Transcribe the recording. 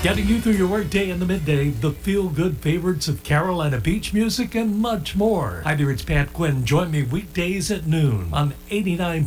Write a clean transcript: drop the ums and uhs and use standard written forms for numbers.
Getting you through your workday in the midday, the feel-good favorites of Carolina beach music, and much more. Hi there, it's Pat Quinn. Join me weekdays at noon on 89.